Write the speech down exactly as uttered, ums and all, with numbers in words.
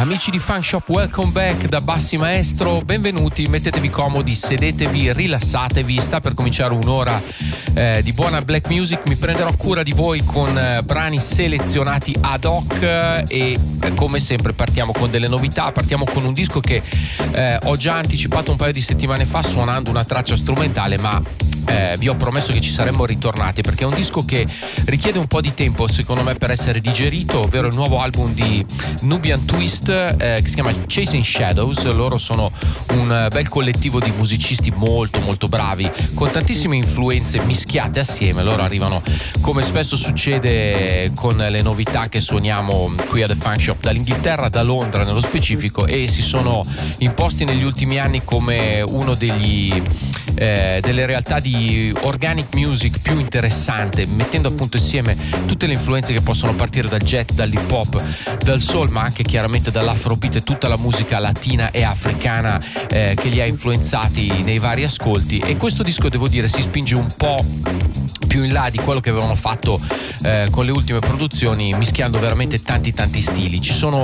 Amici di Funk Shop, welcome back da Bassi Maestro, benvenuti, mettetevi comodi, sedetevi, rilassatevi, sta per cominciare un'ora eh, di buona black music. Mi prenderò cura di voi con eh, brani selezionati ad hoc eh, e eh, come sempre partiamo con delle novità, partiamo con un disco che eh, ho già anticipato un paio di settimane fa suonando una traccia strumentale, ma eh, vi ho promesso che ci saremmo ritornati perché è un disco che richiede un po' di tempo secondo me per essere digerito, ovvero il nuovo album di Nubian Twist eh, che si chiama Chasing Shadows. Loro sono un bel collettivo di musicisti molto molto bravi con tantissime influenze mischiate assieme. Loro arrivano, come spesso succede con le novità che suoniamo qui a The Funk Shop, dall'Inghilterra, da Londra nello specifico, e si sono imposti negli ultimi anni come uno degli eh, delle realtà di organic music più interessante, mettendo appunto insieme tutte le influenze che possono partire dal jazz, dall'hip hop, dal soul, ma anche chiaramente dall'afrobeat e tutta la musica latina e africana eh, che li ha influenzati nei vari ascolti. E questo disco, devo dire, si spinge un po' più in là di quello che avevano fatto eh, con le ultime produzioni, mischiando veramente tanti tanti stili. Ci sono